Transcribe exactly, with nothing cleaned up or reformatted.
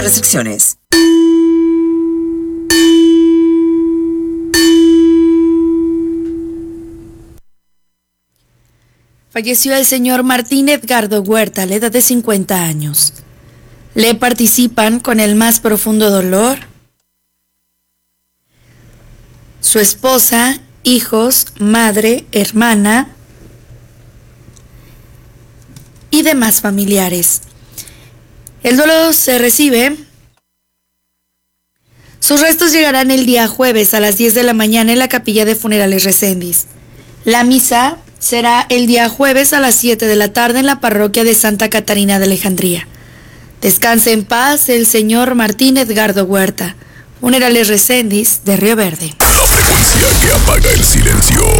restricciones. Falleció el señor Martín Edgardo Huerta a la edad de cincuenta años. Le participan con el más profundo dolor su esposa, hijos, madre, hermana y demás familiares. El duelo se recibe. Sus restos llegarán el día jueves a las diez de la mañana en la capilla de funerales Reséndiz. La misa será el día jueves a las siete de la tarde en la parroquia de Santa Catarina de Alejandría. Descanse en paz el señor Martín Edgardo Huerta. Funerales Reséndiz de Río Verde. La frecuencia que apaga el silencio.